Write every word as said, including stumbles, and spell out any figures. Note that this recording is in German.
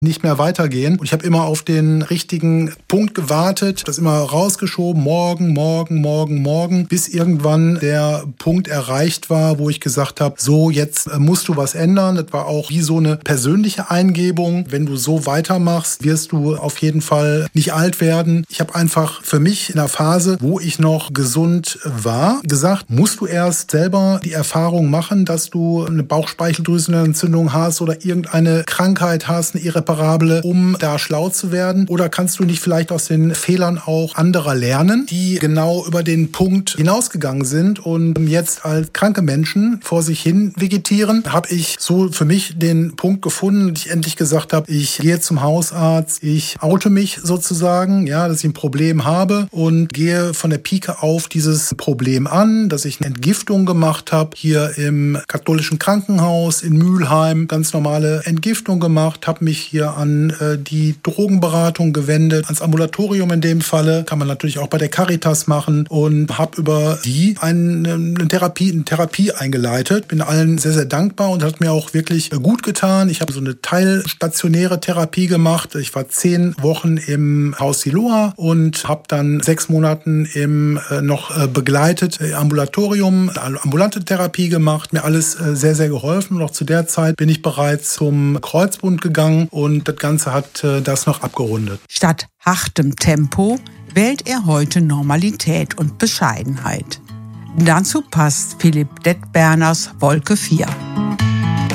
nicht mehr weitergehen. Und ich habe immer auf den richtigen Punkt gewartet, das immer rausgeschoben, morgen, morgen, morgen, morgen, bis irgendwann der Punkt erreicht war, wo ich gesagt habe, so, jetzt musst du was ändern. Das war auch wie so eine persönliche Eingebung. Wenn du so weitermachst, wirst du auf jeden Fall nicht alt werden. Ich habe einfach für mich in der Phase, wo ich noch gesund war, gesagt, musst du erst selber die Erfahrung machen, dass du eine Bauchspeicheldrüsenentzündung hast oder irgendeine Krankheit hast, eine irreparable, um da schlau zu werden? Oder kannst du nicht vielleicht aus den Fehlern auch anderer lernen, die genau über den Punkt hinausgegangen sind und jetzt als kranke Menschen vor sich hin vegetieren? Habe ich so für mich den Punkt gefunden, dass ich endlich gesagt habe, ich gehe zum Hausarzt, ich oute mich sozusagen, ja, dass ich ein Problem habe und gehe von der Pike auf dieses Problem an, dass ich eine Entgiftung gemacht habe, hier im katholischen Krankenhaus in Mülheim, ganz normale Entgiftung gemacht, habe mich hier an äh, die Drogenberatung gewendet, ans Ambulatorium in dem Falle, kann man natürlich auch bei der Caritas machen und habe über die eine, eine Therapie, eine Therapie eingeleitet. Bin allen sehr, sehr dankbar und hat mir auch wirklich gut getan. Ich habe so eine teilstationäre Therapie gemacht. Ich war zehn Wochen im Haus Siloa und habe dann sechs Monaten im äh, noch äh, begleitet äh, Ambulatorium, ambulante Therapie gemacht. Mir alles äh, sehr, sehr geholfen. Und auch zu der Zeit bin ich bereits zum Kreuzbund gegangen und das Ganze hat äh, das noch abgerundet. Statt hartem Tempo wählt er heute Normalität und Bescheidenheit. Dazu passt Philipp Detberners Wolke vier.